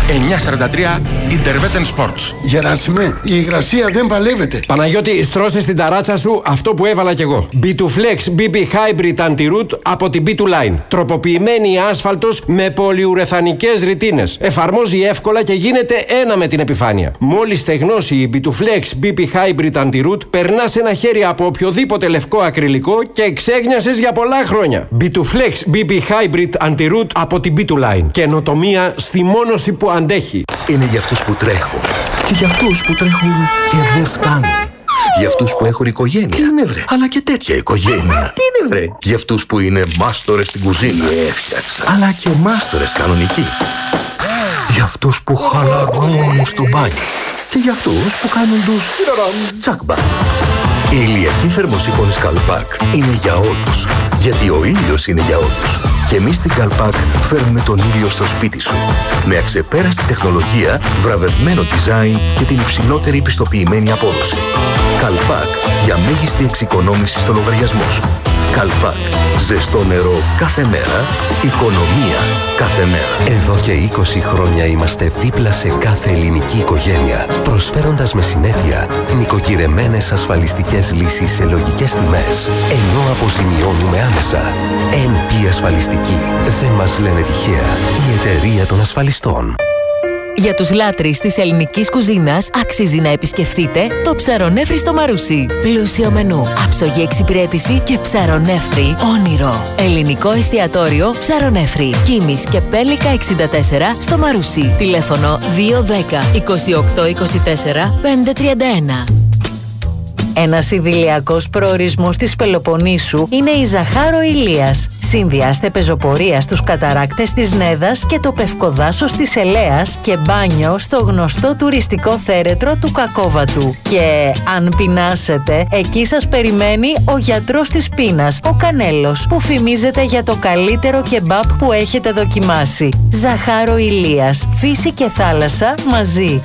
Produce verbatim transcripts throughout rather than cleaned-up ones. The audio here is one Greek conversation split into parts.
εννιακόσια σαράντα τρία Interwetten Sports. Γεράσιμε, η υγρασία δεν παλεύεται. Παναγιώτη, στρώσε στην ταράτσα σου αυτό που έβαλα κι εγώ. μπι τού Flex μπι πι Hybrid Anti-Root από την μπι τού Line. Τροποποιημένη άσφαλτος με πολυουρεθανικές ρητίνες. Εφαρμόζει εύκολα και γίνεται ένα με την επιφάνεια. Μόλις στεγνώσει η μπι τού Flex μπι πι Hybrid Anti-Root, περνάς ένα χέρι από οποιοδήποτε λευκό ακριλικό και εξέγνιασες για πολλά χρόνια. μπι τού Flex μπι πι Hybrid Anti-Root από την μπι τού Line. Καινοτομία στη μόνωση που αντέχει. Είναι για αυτούς που τρέχουν και για αυτούς που τρέχουν και δεν φτάνουν. Για αυτούς που έχουν οικογένεια. Τι είναι βρε? Αλλά και τέτοια οικογένεια. Τι είναι βρε? Για αυτούς που είναι μάστορες στην κουζίνα. Έφτιαξα. Αλλά και μάστορες κανονικοί. Για αυτούς που χαλαρώνουν στο μπάνιο. Και για αυτούς που κάνουν τους τσάκμπα. Η ηλιακή θερμοσύφωνη Καλπάκ είναι για όλους. Γιατί ο ήλιος είναι για όλους. Και εμείς στην Καλπάκ φέρνουμε τον ήλιο στο σπίτι σου. Με αξεπέραστη τεχνολογία, βραβευμένο design και την υψηλότερη πιστοποιημένη απόδοση. Καλπάκ για μέγιστη εξοικονόμηση στο λογαριασμό σου. Καλπάκ. Ζεστό νερό κάθε μέρα. Οικονομία κάθε μέρα. Εδώ και είκοσι χρόνια είμαστε δίπλα σε κάθε ελληνική οικογένεια, προσφέροντας με συνέπεια νοικοκυρεμένες ασφαλιστικές λύσεις σε λογικές τιμές, ενώ αποζημιώνουμε άμεσα. εν πι Ασφαλιστική. Δεν μας λένε τυχαία. Η εταιρεία των ασφαλιστών. Για τους λάτρεις της ελληνικής κουζίνας αξίζει να επισκεφτείτε το Ψαρονέφρι στο Μαρούσι. Πλούσιο μενού, άψογη εξυπηρέτηση και ψαρονέφρι όνειρο. Ελληνικό εστιατόριο Ψαρονέφρι. Κίμης και Πέλικα εξήντα τέσσερα στο Μαρούσι. Τηλέφωνο δύο δέκα είκοσι οκτώ είκοσι τέσσερα πεντακόσια τριάντα ένα. Ένας ιδηλιακός προορισμός της Πελοποννήσου είναι η Ζαχάρο Ηλίας. Συνδυάστε πεζοπορία στους καταράκτες της Νέδας και το πευκοδάσος της Ελέας και μπάνιο στο γνωστό τουριστικό θέρετρο του Κακόβατου. Και αν πεινάσετε, εκεί σας περιμένει ο γιατρός της πείνας, ο Κανέλος, που φημίζεται για το καλύτερο κεμπάπ που έχετε δοκιμάσει. Ζαχάρο Ηλίας. Φύση και θάλασσα μαζί.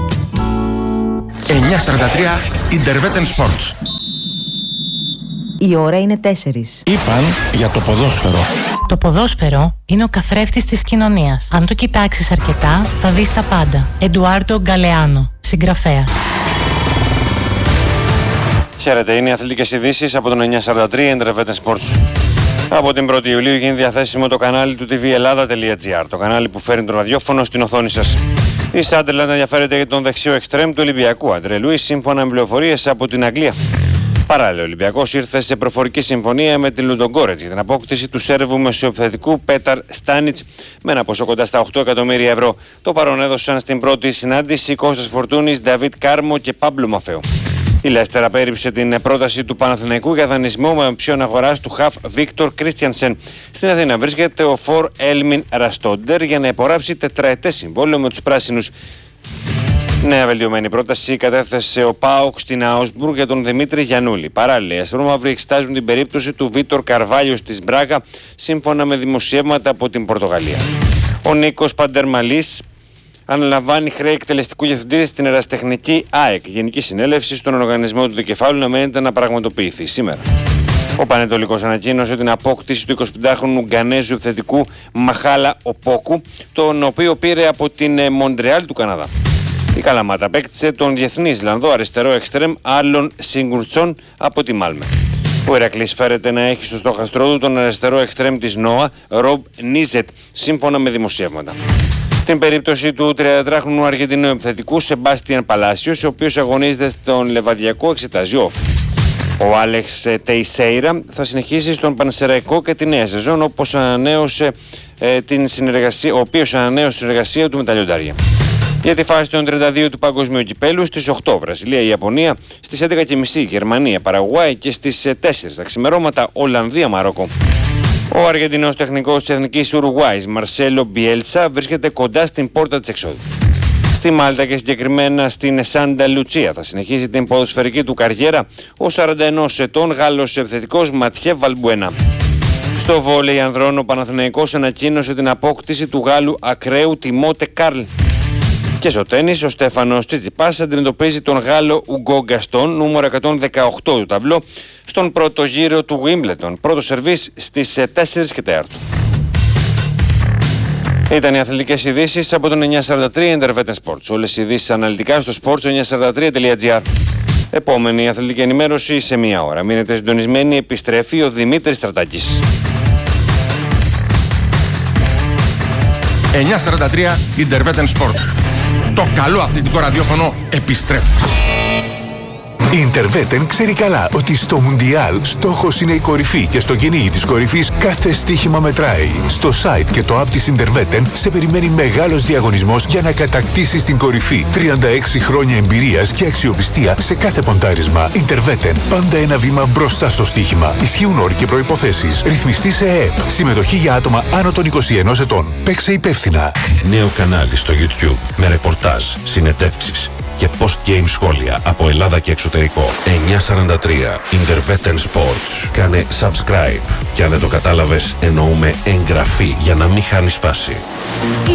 εννιακόσια σαράντα τρία Interwetten Sports. Η ώρα είναι τέσσερις. Είπαν για το ποδόσφαιρο. Το ποδόσφαιρο είναι ο καθρέφτης της κοινωνίας. Αν το κοιτάξεις αρκετά, θα δεις τα πάντα. Εντουάρντο Γκαλεάνο, συγγραφέας. Χαίρετε, είναι οι αθλητικές ειδήσεις από τον εννιακόσια σαράντα τρία Interwetten Sports. Από την πρώτη Ιουλίου γίνει διαθέσιμο το κανάλι του τι βι Ελλάδα τελεία τζι άρ, το κανάλι που φέρνει το ραδιόφωνο στην οθόνη σας. Η Σάντερλαντ ενδιαφέρεται για τον δεξιό εξτρέμ του Ολυμπιακού, Αντρέ Λουίς, σύμφωνα με πληροφορίες από την Αγγλία. Παράλληλα, ο Ολυμπιακός ήρθε σε προφορική συμφωνία με την Λουντογκόρετς για την απόκτηση του Σέρβου μεσοεπιθετικού Πέταρ Στάνιτς με ένα ποσό κοντά στα οκτώ εκατομμύρια ευρώ. Το παρόν έδωσαν στην πρώτη συνάντηση Κώστας Φορτούνης, Νταβίτ Κάρμο και Πάμπλο Μαφέο. Η Λέστερ απέρριψε την πρόταση του Παναθηναϊκού για δανεισμό με option αγοράς του χαφ Βίκτορ Κρίστιανσεν. Στην Αθήνα βρίσκεται ο φορ Έλμιν Ραστόντερ για να υπογράψει τετραετές συμβόλαιο με τους πράσινους. Νέα βελτιωμένη πρόταση κατέθεσε ο ΠΑΟΚ στην Αούσμπουργκ για τον Δημήτρη Γιαννούλη. Παράλληλα, οι αστρόμαυροι εξετάζουν την περίπτωση του Βίτορ Καρβάλιο της Μπράγα, σύμφωνα με δημοσιεύματα από την Πορτογαλία. Ο Νίκος Παντερμαλής αναλαμβάνει χρέη εκτελεστικού διευθυντή στην Ερασιτεχνική ΑΕΚ. Γενική συνέλευση στον οργανισμό του δικεφάλου αναμένεται να πραγματοποιηθεί σήμερα. Ο Πανετολικός ανακοίνωσε την απόκτηση του εικοσιπεντάχρονου Γκανέζου επιθετικού Μαχάλα Οπόκου, τον οποίο πήρε από την Μοντρεάλ του Καναδά. Η Καλαμάτα απέκτησε τον διεθνή Ισλανδό αριστερό εξτρέμ Άλον Σιγκουρτσόν από τη Μάλμε. Ο Ηρακλής φέρεται να έχει στο στόχαστρό του τον αριστερό εξτρέμ της ΝΟΑ, Ρομπ Νίζετ, σύμφωνα με δημοσιεύματα. Στην περίπτωση του τριαντάχρονου Αργεντινού επιθετικού Σεμπάστιαν Παλάσιος, ο οποίος αγωνίζεται στον Λεβαδιακό, εξετάζει όφη. Ο Άλεξ Τεϊσέιρα θα συνεχίσει στον Πανσεραϊκό και τη νέα σεζόν, όπως ανανέωσε, ε, την συνεργασία, ο οποίος ανανέωσε τη συνεργασία του με τα λιοντάρια. Για τη φάση των τριάντα δύο του Παγκοσμίου Κυπέλου στις οκτώ Βραζιλία, Ιαπωνία, στις έντεκα και μισή Γερμανία, Παραγουάη και στις τέσσερις τα ξημερώματα Ολλανδία, Μαρόκο. Ο Αργεντινός τεχνικός της Εθνικής Ουρουγουάης Μαρσέλο Μπιέλτσα βρίσκεται κοντά στην πόρτα της εξόδου. Στη Μάλτα και συγκεκριμένα στην Σάντα Λουτσία θα συνεχίσει την ποδοσφαιρική του καριέρα ο σαράντα ενός ετών Γάλλος επιθετικός Ματιέ Βαλμπουένα. Στο βόλεϊ ανδρών ο Παναθηναϊκός ανακοίνωσε την απόκτηση του Γάλλου ακραίου Τιμότε Καρλ. Και στο τένις ο Στέφανος Τσιτσιπάς αντιμετωπίζει τον Γάλλο Ουγκό Γκαστόν, νούμερο εκατόν δεκαοκτώ του ταμπλό, στον πρώτο γύρο του Wimbledon. Πρώτο σερβίς στις τέσσερις και τέσσερα. Ήταν οι αθλητικές ειδήσεις από τον εννιακόσια σαράντα τρία Intervetten Sports. Όλες οι ειδήσεις αναλυτικά στο sports εννιακόσια σαράντα τρία τελεία τζι άρ. Επόμενη αθλητική ενημέρωση σε μία ώρα. Μείνετε συντονισμένοι, επιστρέφει ο Δημήτρης Στρατάκης. εννιακόσια σαράντα τρία Intervetten Sports. Το καλό αθλητικό ραδιόφωνο επιστρέφει. Η Intervetten ξέρει καλά ότι στο Μουντιάλ στόχος είναι η κορυφή και στο κυνήγι της κορυφής κάθε στοίχημα μετράει. Στο site και το app της Intervetten σε περιμένει μεγάλος διαγωνισμός για να κατακτήσεις την κορυφή. τριάντα έξι χρόνια εμπειρίας και αξιοπιστία σε κάθε ποντάρισμα. Intervetten, πάντα ένα βήμα μπροστά στο στοίχημα. Ισχύουν όροι και προϋποθέσεις. Ρυθμιστή σε ΕΕΠ. Συμμετοχή για άτομα άνω των είκοσι ενός ετών. Παίξε υπεύθυνα. Νέο κανάλι στο YouTube με ρεπορτάζ, συνεντεύξεις και post-game σχόλια από Ελλάδα και εξωτερικό. εννιακόσια σαράντα τρία Intervetten Sports. Κάνε subscribe. Και αν δεν το κατάλαβες, εννοούμε εγγραφή για να μην χάνεις φάση.